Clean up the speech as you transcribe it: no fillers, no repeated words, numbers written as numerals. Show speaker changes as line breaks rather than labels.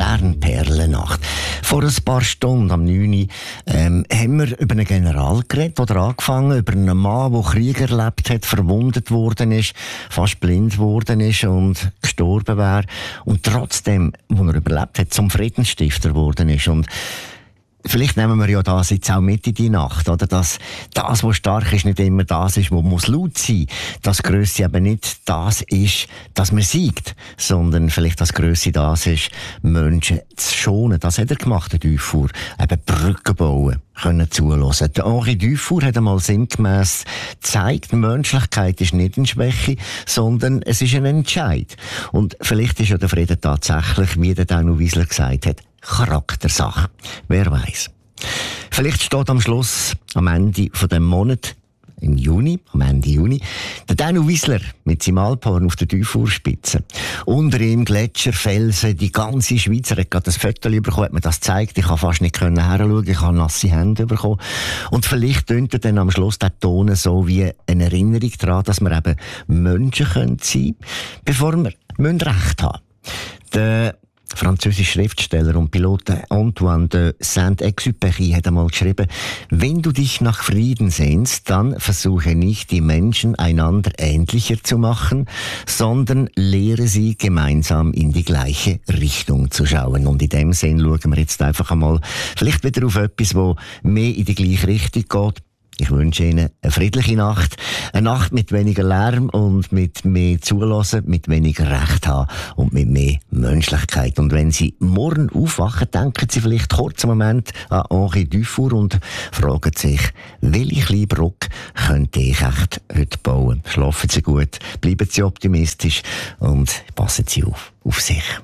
Sternperlennacht. Vor ein paar Stunden, am 9. Uhr, haben wir über einen General geredet, oder angefangen, über einen Mann, der Krieg erlebt hat, verwundet worden ist, fast blind worden ist und gestorben wäre. Und trotzdem, wo er überlebt hat, zum Friedensstifter geworden ist. Und vielleicht nehmen wir ja das jetzt auch mit in die Nacht, oder? Dass das, was stark ist, nicht immer das ist, was muss laut sein. Das Grösse eben nicht das ist, dass man siegt, sondern vielleicht das Grösse das ist, Menschen zu schonen. Das hat er gemacht, der Dufour. Eben Brücken bauen, können zuhören. Der Henri Dufour hat einmal sinngemäss gezeigt, Menschlichkeit ist nicht eine Schwäche, sondern es ist ein Entscheid. Und vielleicht ist ja der Frieden tatsächlich, wie der Danu Wiesler gesagt hat, Charaktersache. Wer weiß. Vielleicht steht am Schluss, am Ende von dem Monat, im Juni, am Ende Juni, der Danu Wiesler mit seinem Alphorn auf der Dufourspitze. Unter ihm Gletscher, Felsen, die ganze Schweiz. Er hat gerade das Foto bekommen, hat mir das gezeigt. Ich konnte fast nicht heranschauen, ich habe nasse Hände bekommen. Und vielleicht tönt er dann am Schluss den Ton so wie eine Erinnerung daran, dass wir eben Menschen sein können, bevor wir Recht haben müssen. Der französische Schriftsteller und Pilot Antoine de Saint-Exupéry hat einmal geschrieben: Wenn du dich nach Frieden sehnst, dann versuche nicht, die Menschen einander ähnlicher zu machen, sondern lehre sie gemeinsam in die gleiche Richtung zu schauen. Und in dem Sinn schauen wir jetzt einfach einmal vielleicht wieder auf etwas, wo mehr in die gleiche Richtung geht. Ich wünsche Ihnen eine friedliche Nacht. Eine Nacht mit weniger Lärm und mit mehr Zulassen, mit weniger Recht haben und mit mehr Menschlichkeit. Und wenn Sie morgen aufwachen, denken Sie vielleicht kurz einen Moment an Henri Dufour und fragen sich, welche kleine Brücke könnte ich echt heute bauen? Schlafen Sie gut, bleiben Sie optimistisch und passen Sie auf sich.